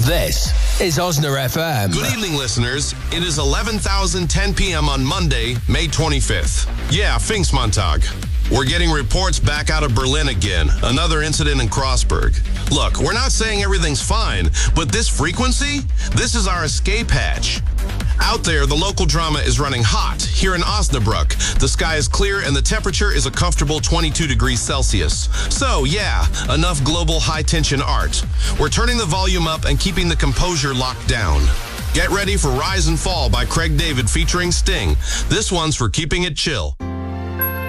This is Osna FM. Good evening, listeners. It is 11,010 p.m. on Monday, May 25th. Yeah, Pfingstmontag. We're getting reports back out of Berlin again. Another incident in Kreuzberg. Look, we're not saying everything's fine, but this frequency? This is our escape hatch. Out there, the local drama is running hot. Here in Osnabrück, the sky is clear and the temperature is a comfortable 22 degrees Celsius. So, yeah, enough global high-tension art. We're turning the volume up and keeping the composure locked down. Get ready for Rise and Fall by Craig David featuring Sting. This one's for keeping it chill.